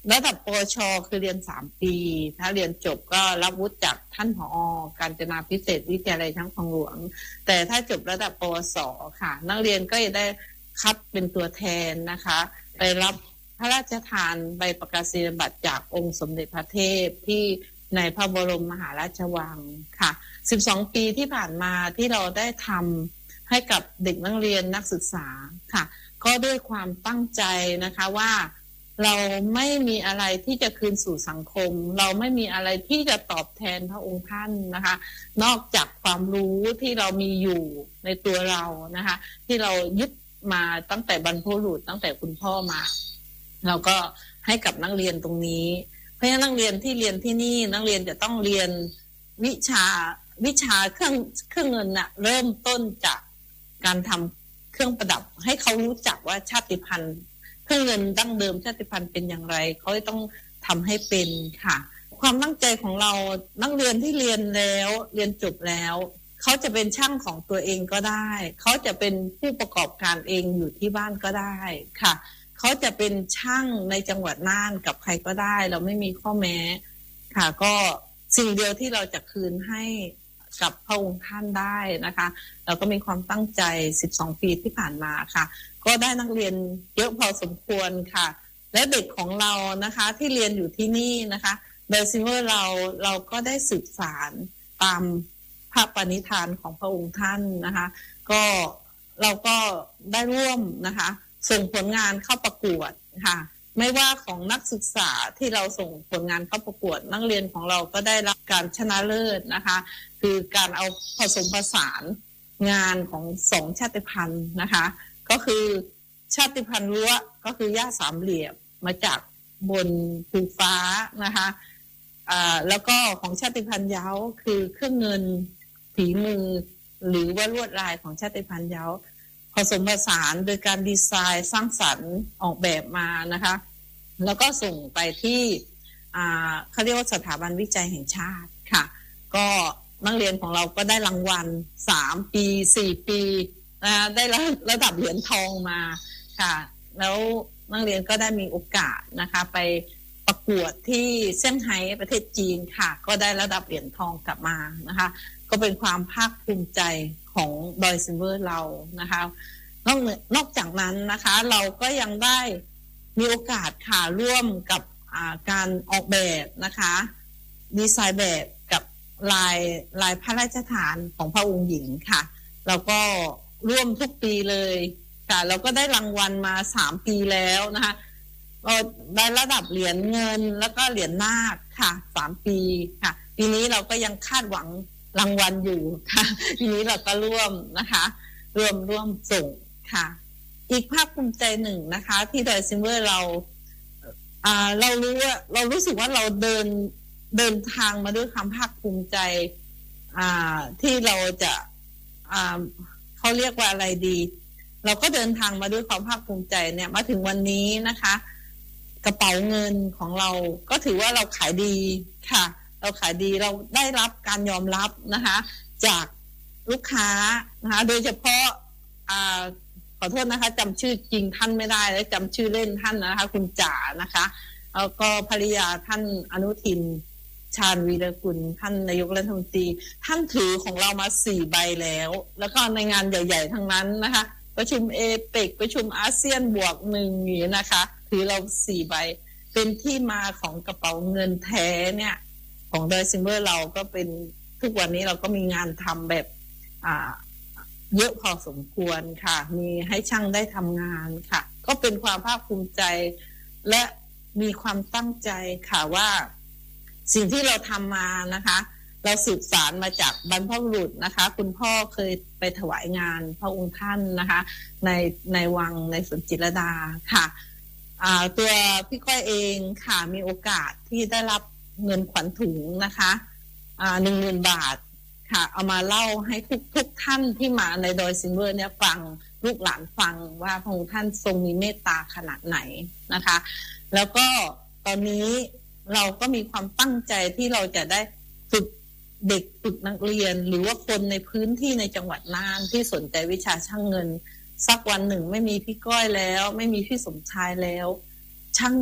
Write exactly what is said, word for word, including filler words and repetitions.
ระดับปวชคือเรียนสามปีถ้าเรียนจบก็รับวุฒิจากท่านผอ.กาญจนาพิเศษวิทยาลัยช่างคลองหลวงแต่ถ้าจบระดับปวสค่ะนักเรียนก็จะได้คัดเป็นตัวแทนนะคะไปรับพระราชทานใบประกาศนียบัตรจากองค์สมเด็จพระเทพที่ในพระบรมมหาราชวังค่ะสิบสองปีที่ผ่านมาที่เราได้ทำให้กับเด็กนักเรียนนักศึกษาค่ะก็ด้วยความตั้งใจนะคะว่าเราไม่มีอะไรที่จะคืนสู่สังคมเราไม่มีอะไรที่จะตอบแทนพระองค์ท่านนะคะนอกจากความรู้ที่เรามีอยู่ในตัวเรานะคะที่เรายึดมาตั้งแต่บรรพบุรุษตั้งแต่คุณพ่อมาเราก็ให้กับนักเรียนตรงนี้เพราะฉะนั้นนักเรียนที่เรียนที่นี่นักเรียนจะต้องเรียนวิชาวิชาเครื่องเครื่องเงินน่ะเริ่มต้นจากการทำเครื่องประดับให้เขารู้จักว่าชาติพันธุ์เครื่องเงินดั้งเดิมชาติพันธุ์เป็นอย่างไรเขาต้องทำให้เป็นค่ะความตั้งใจของเรานักเรียนที่เรียนแล้วเรียนจบแล้วเขาจะเป็นช่างของตัวเองก็ได้เขาจะเป็นผู้ประกอบการเองอยู่ที่บ้านก็ได้ค่ะเขาจะเป็นช่างในจังหวัดน่านกับใครก็ได้เราไม่มีข้อแม้ค่ะก็สิ่งเดียวที่เราจะคืนให้กับพระองค์ท่านได้นะคะเราก็มีความตั้งใจสิบสองปีที่ผ่านมาค่ะก็ได้นักเรียนเยอะพอสมควรค่ะและเด็กของเรานะคะที่เรียนอยู่ที่นี่นะคะโดยซิมเวอร์เราเราก็ได้สืบสานตามพระปณิธานของพระองค์ท่านนะคะก็เราก็ได้ร่วมนะคะส่งผลงานเข้าประกวดค่ะไม่ว่าของนักศึกษาที่เราส่งผลงานเข้าประกวดนักเรียนของเราก็ได้รับการชนะเลิศนะคะคือการเอาผสมผสานงานของสองชาติพันธุ์นะคะก็คือชาติพันธุ์รั้วก็คือย่าสามเหลี่ยมมาจากบนภูฟ้านะคะอ่าแล้วก็ของชาติพันธุ์เย้าคือเครื่องเงินฝีมือหรือว่าลวดลายของชาติพันธุ์เย้าผสมผสานโดยการดีไซน์สร้างสรรค์ออกแบบมานะคะแล้วก็ส่งไปที่อ่าเขาเรียกว่าสถาบันวิจัยแห่งชาติค่ะก็นักเรียนของเราก็ได้รางวัลสามปีสี่ปีนะได้ระดับเหรียญทองมาค่ะแล้วนักเรียนก็ได้มีโอกาสนะคะไปประกวดที่เซี่ยงไฮ้ประเทศจีนค่ะก็ได้ระดับเหรียญทองกลับมานะคะก็เป็นความภาคภูมิใจของดอยซิลเวอร์เรานะคะนอกนอกจากนั้นนะคะเราก็ยังได้มีโอกาสค่ะร่วมกับการออกแบบนะคะดีไซน์แบบกับลายลายพระราชทานของพระองค์หญิงค่ะเราก็ร่วมทุกปีเลยค่ะเราก็ได้รางวัลมาสามปีแล้วนะคะเราได้ระดับเหรียญเงินแล้วก็เหรียญนาคค่ะสามปีค่ะปีนี้เราก็ยังคาดหวังรางวัลอยู่ค่ะทีนี้เราก็ร่วมนะคะร่วมร่วมส่งค่ะอีกภาคภูมิใจหนึ่งนะคะที่ดอยซิมเวอร์เราอ่าเรารู้ว่าเรารู้สึกว่าเราเดินเดินทางมาด้วยความภาคภูมิใจอ่าที่เราจะอ่าเขาเรียกว่าอะไรดีเราก็เดินทางมาด้วยความภาคภูมิใจเนี่ยมาถึงวันนี้นะคะกระเป๋าเงินของเราก็ถือว่าเราขายดีค่ะเราขายดีเราได้รับการยอมรับนะคะจากลูกค้านะคะโดยเฉพาะอ่าขอโทษนะคะจำชื่อจริงท่านไม่ได้และจำชื่อเล่นท่านนะคะคุณจ๋านะคะแล้วก็ภริยาท่านอนุทินชาญวีรกุลท่านนายกรัฐมนตรีท่านถือของเรามาสี่ใบแล้วแล้วก็ในงานใหญ่ๆทั้งนั้นนะคะประชุมเอเปกประชุมอาเซียนบวกหนึ่งนี่นะคะถือเราสี่ใบเป็นที่มาของกระเป๋าเงินแท้เนี่ยของดอยซิมเวอร์เราก็เป็นทุกวันนี้เราก็มีงานทำแบบอ่าเยอะพอสมควรค่ะมีให้ช่างได้ทำงานค่ะก็เป็นความภาคภูมิใจและมีความตั้งใจค่ะว่าสิ่งที่เราทำมานะคะเราสืบสานมาจากบรรพบุรุษนะคะคุณพ่อเคยไปถวายงานพระองค์ท่านนะคะในในวังในสวนจิตรลดาค่ะอ่าตัวพี่ก้อยเองค่ะมีโอกาสที่ได้รับเงินขวัญถุงนะคะอ่า หนึ่งหมื่น บาทค่ะเอามาเล่าให้ทุกทุกท่านที่มาในดอยซิมเวอร์เนี่ยฟังลูกหลานฟังว่าพระองค์ท่านทรงมีเมตตาขนาดไหนนะคะแล้วก็ตอนนี้เราก็มีความตั้งใจที่เราจะได้ฝึกเด็กฝึกนักเรียนหรือว่าคนในพื้นที่ในจังหวัดน่านที่สนใจวิชาช่างเงินสักวันหนึ่งไม่มีพี่ก้อยแล้วไม่มีพี่สมชายแล้วช่าง